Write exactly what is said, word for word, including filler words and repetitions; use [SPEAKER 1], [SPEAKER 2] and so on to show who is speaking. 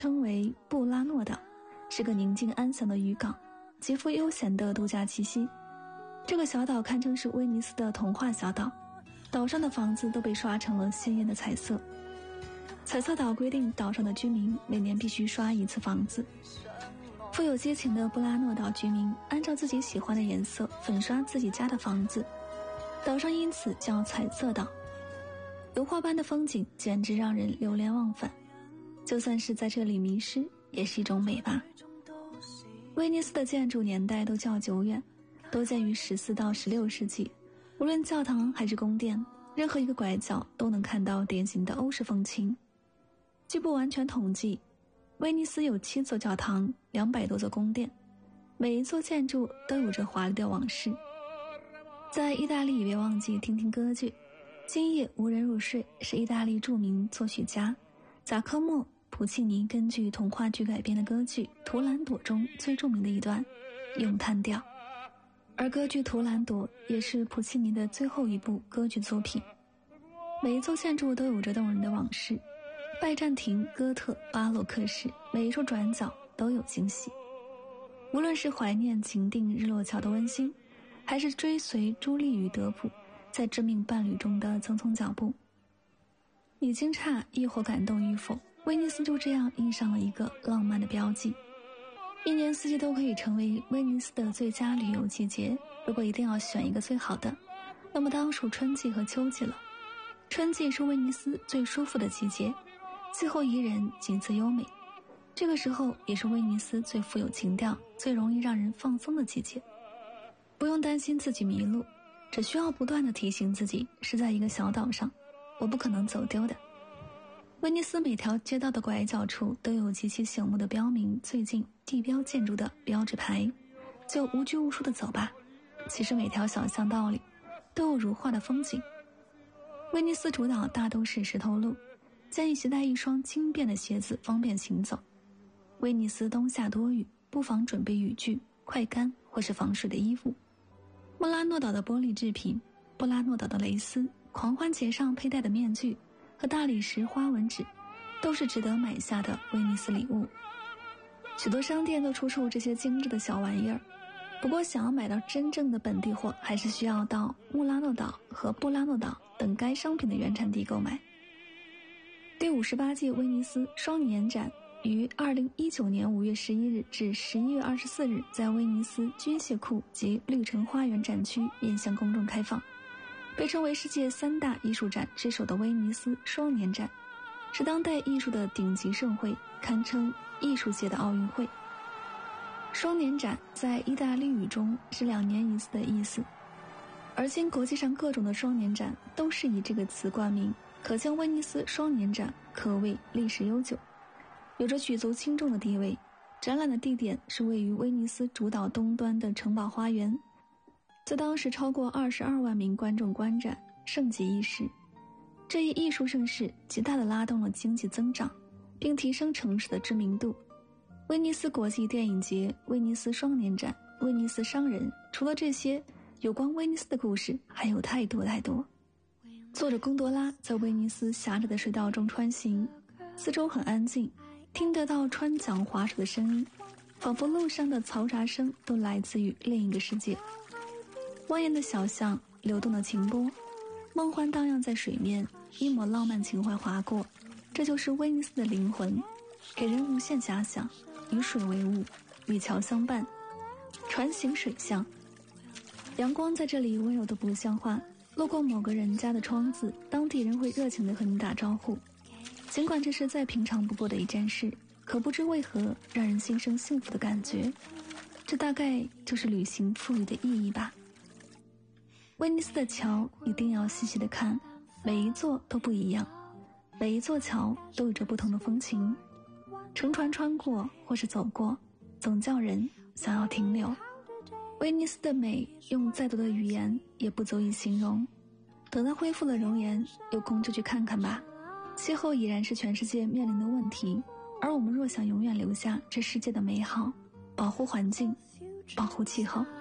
[SPEAKER 1] 称为布拉诺岛，是个宁静安详的渔港，极富悠闲的度假气息。这个小岛堪称是威尼斯的童话小岛，岛上的房子都被刷成了鲜艳的彩色。彩色岛规定岛上的居民每年必须刷一次房子。富有激情的布拉诺岛居民按照自己喜欢的颜色粉刷自己家的房子，岛上因此叫彩色岛。油画般的风景简直让人流连忘返，就算是在这里迷失也是一种美吧。威尼斯的建筑年代都较久远，都建于十四到十六世纪，无论教堂还是宫殿，任何一个拐角都能看到典型的欧式风情。据不完全统计，威尼斯有七座教堂，两百多座宫殿，每一座建筑都有着华丽的往事。在意大利也别忘记听听歌剧《今夜无人入睡》，是意大利著名作曲家贾科莫·普契尼根据童话剧改编的歌剧《图兰朵》中最著名的一段咏叹调，而歌剧《图兰朵》也是普契尼的最后一部歌剧作品。每一座建筑都有着动人的往事，拜占庭、哥特、巴洛克式，每一处转角都有惊喜。无论是怀念情定日落桥的温馨，还是追随朱莉与德普在致命伴侣中的匆匆脚步，你惊诧亦或感动与否，威尼斯就这样印上了一个浪漫的标记。一年四季都可以成为威尼斯的最佳旅游季节，如果一定要选一个最好的，那么当属春季和秋季了。春季是威尼斯最舒服的季节，气候宜人，景色优美，这个时候也是威尼斯最富有情调，最容易让人放松的季节。不用担心自己迷路，只需要不断地提醒自己是在一个小岛上，我不可能走丢的。威尼斯每条街道的拐角处都有极其醒目的标明最近地标建筑的标志牌，就无拘无束地走吧。其实每条小巷道里都有如画的风景。威尼斯主岛大都是石头路，建议携带一双轻便的鞋子方便行走。威尼斯冬夏多雨，不妨准备雨具、快干或是防水的衣服。布拉诺岛的玻璃制品、布拉诺岛的蕾丝、狂欢节上佩戴的面具和大理石花纹纸，都是值得买下的威尼斯礼物。许多商店都出售这些精致的小玩意儿，不过想要买到真正的本地货，还是需要到穆拉诺岛和布拉诺岛等该商品的原产地购买。第五十八届威尼斯双年展于二零一九年五月十一日至十一月二十四日在威尼斯军械库及绿城花园展区面向公众开放，被称为世界三大艺术展之首的威尼斯双年展，是当代艺术的顶级盛会，堪称艺术界的奥运会。双年展在意大利语中是两年一次的意思，而今国际上各种的双年展都是以这个词冠名，可见威尼斯双年展可谓历史悠久，有着举足轻重的地位。展览的地点是位于威尼斯主岛东端的城堡花园，在当时超过二十二万名观众观展，盛极一时。这一艺术盛事极大地拉动了经济增长，并提升城市的知名度。威尼斯国际电影节、威尼斯双年展、威尼斯商人，除了这些，有关威尼斯的故事还有太多太多。坐着贡多拉在威尼斯狭窄的隧道中穿行，四周很安静，听得到穿桨划水的声音，仿佛路上的嘈杂声都来自于另一个世界。蜿蜒的小巷，流动的琴波，梦幻荡漾在水面，一抹浪漫情怀划过，这就是威尼斯的灵魂，给人无限遐想。与水为伍，与桥相伴，船行水巷。阳光在这里温柔的不像话，路过某个人家的窗子，当地人会热情地和你打招呼。尽管这是再平常不过的一件事，可不知为何让人心生幸福的感觉。这大概就是旅行赋予的意义吧。威尼斯的桥一定要细细地看，每一座都不一样，每一座桥都有着不同的风情。乘船穿过或是走过，总叫人想要停留。威尼斯的美用再多的语言也不足以形容，等它恢复了容颜，有空就去看看吧。气候已然是全世界面临的问题，而我们若想永远留下这世界的美好，保护环境，保护气候，